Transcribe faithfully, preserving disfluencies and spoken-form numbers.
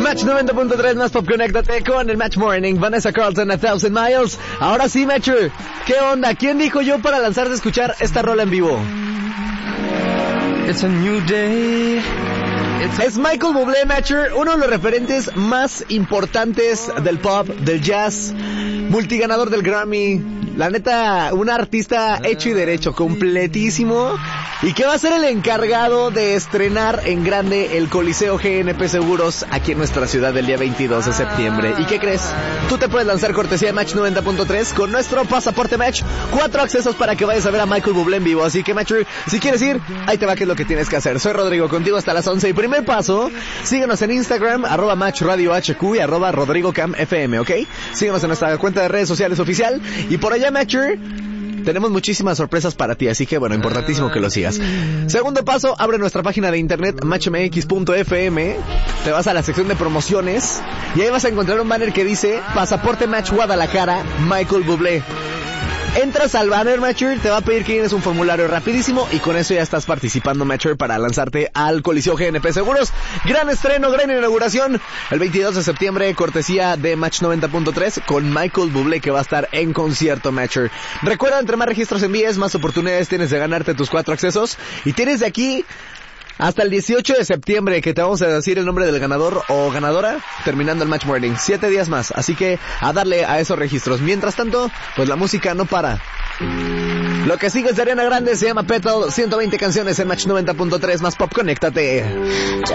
Match noventa punto tres más Pop, conéctate con el Match Morning. Vanessa Carlton, A Thousand Miles. Ahora sí, Matcher, ¿qué onda? ¿Quién dijo yo para lanzarte a escuchar esta rola en vivo? It's a new day. Es Michael Bublé, Matcher, uno de los referentes más importantes del pop, del jazz, multiganador del Grammy. La neta, un artista hecho y derecho, completísimo, y que va a ser el encargado de estrenar en grande el Coliseo G N P Seguros aquí en nuestra ciudad el día veintidós de septiembre. ¿Y qué crees? Tú te puedes lanzar cortesía de Match noventa punto tres con nuestro pasaporte Match, cuatro accesos para que vayas a ver a Michael Bublé en vivo. Así que, Matcher, si quieres ir, ahí te va qué es lo que tienes que hacer. Soy Rodrigo, contigo hasta las once. Y primer paso, síguenos en Instagram, arroba Match Radio H Q y arroba Rodrigo Cam F M, ¿ok? Síguenos en nuestra cuenta de redes sociales oficial. Y por allá, Matcher, tenemos muchísimas sorpresas para ti, así que bueno, importantísimo que lo sigas. Segundo paso, abre nuestra página de internet match m x punto f m, te vas a la sección de promociones y ahí vas a encontrar un banner que dice Pasaporte Match Guadalajara, Michael Bublé. Entras al banner, Matcher, te va a pedir que llenes un formulario rapidísimo y con eso ya estás participando, Matcher, para lanzarte al Coliseo G N P Seguros. Gran estreno, gran inauguración, el veintidós de septiembre, cortesía de Match noventa punto tres con Michael Bublé, que va a estar en concierto, Matcher. Recuerda, entre más registros envíes, más oportunidades tienes de ganarte tus cuatro accesos, y tienes de aquí hasta el dieciocho de septiembre que te vamos a decir el nombre del ganador o ganadora terminando el Match Morning. Siete días más, así que a darle a esos registros. Mientras tanto, pues la música no para. Lo que sigue es de Ariana Grande, se llama Petal, ciento veinte canciones en Match noventa punto tres más Pop, conéctate.